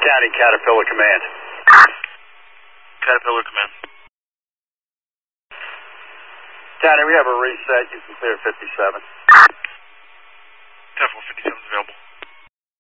County, Caterpillar Command. Caterpillar Command. County, we have a reset. You can clear 57. Careful, 57.